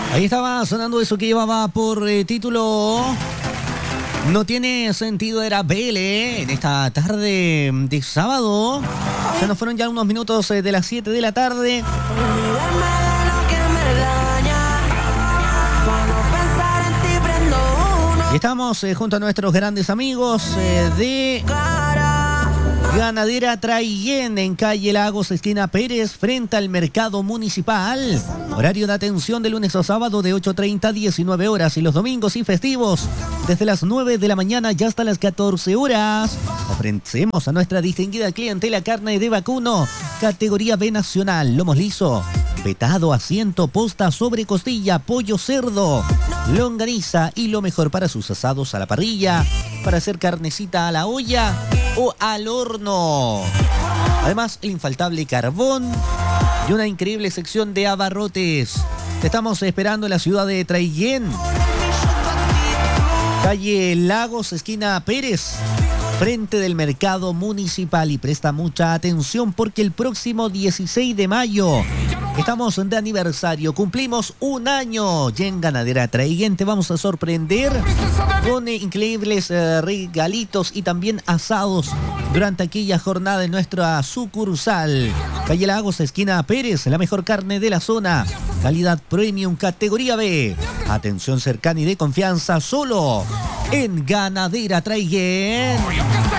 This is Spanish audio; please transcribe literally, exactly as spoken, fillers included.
Ahí estaba sonando eso que llevaba por eh, título No tiene sentido, era Vele en esta tarde de sábado. Se nos fueron ya unos minutos eh, de las siete de la tarde. Y estamos eh, junto a nuestros grandes amigos eh, de Ganadera Traiguén en calle Lagos, esquina Pérez, frente al mercado municipal. Horario de atención de lunes a sábado de ocho treinta a diecinueve horas y los domingos y festivos desde las nueve de la mañana y hasta las catorce horas. Ofrecemos a nuestra distinguida clientela carne de vacuno, categoría B nacional, lomos liso, vetado, asiento, posta, sobre costilla, pollo, cerdo, longaniza y lo mejor para sus asados a la parrilla, para hacer carnecita a la olla o al horno. Además, el infaltable carbón y una increíble sección de abarrotes. Te estamos esperando en la ciudad de Traiguén, calle Lagos, esquina Pérez, frente del mercado municipal. Y presta mucha atención porque el próximo dieciséis de mayo estamos de aniversario, cumplimos un año y en Ganadera Traiguén te vamos a sorprender con eh, increíbles eh, regalitos y también asados durante aquella jornada en nuestra sucursal. Calle Lagos, esquina Pérez, la mejor carne de la zona, calidad premium, categoría B. Atención cercana y de confianza solo en Ganadera Traiguén.